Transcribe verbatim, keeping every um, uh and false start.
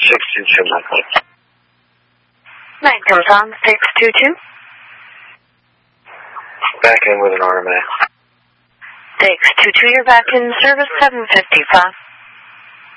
six two two, Michael. Nine comes on, six two two. Back in with an R M A. six two two, you're back in service, seven fifty-five.